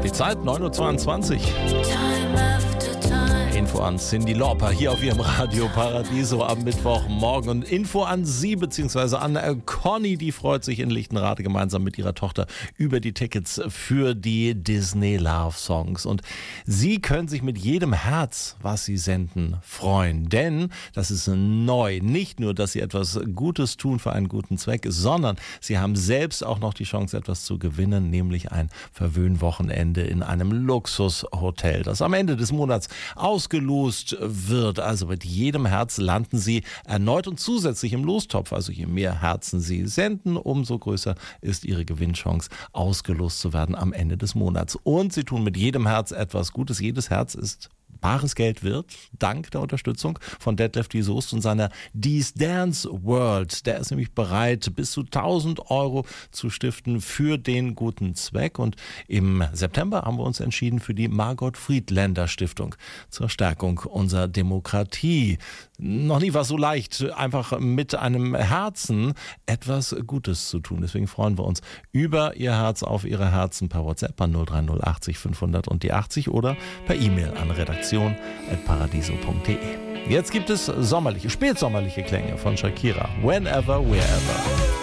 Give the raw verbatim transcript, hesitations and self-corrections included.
Die Zeit neun Uhr zweiundzwanzig. Info an Cyndi Lauper hier auf ihrem Radio Paradiso am Mittwochmorgen. Und Info an Sie bzw. an Conny, die freut sich in Lichtenrade gemeinsam mit ihrer Tochter über die Tickets für die Disney Love Songs. Und Sie können sich mit jedem Herz, was Sie senden, freuen. Denn das ist neu. Nicht nur, dass Sie etwas Gutes tun für einen guten Zweck, sondern Sie haben selbst auch noch die Chance, etwas zu gewinnen, nämlich ein Verwöhnwochenende in einem Luxushotel, das am Ende des Monats aus ausgelost wird. Also mit jedem Herz landen Sie erneut und zusätzlich im Lostopf. Also je mehr Herzen Sie senden, umso größer ist Ihre Gewinnchance, ausgelost zu werden am Ende des Monats. Und Sie tun mit jedem Herz etwas Gutes. Jedes Herz ist bares Geld wert, dank der Unterstützung von Detlef die Soest und seiner These Dance World. Der ist nämlich bereit, bis zu tausend Euro zu stiften für den guten Zweck. Und im September haben wir uns entschieden für die Margot Friedländer Stiftung zur Stärkung unserer Demokratie. Noch nie war es so leicht, einfach mit einem Herzen etwas Gutes zu tun. Deswegen freuen wir uns über Ihr Herz auf Ihre Herzen per WhatsApp an null drei null achtzig fünfhundert und die achtzig oder per E-Mail an redaktion at paradiso punkt de. Jetzt gibt es sommerliche, spätsommerliche Klänge von Shakira. Whenever, wherever.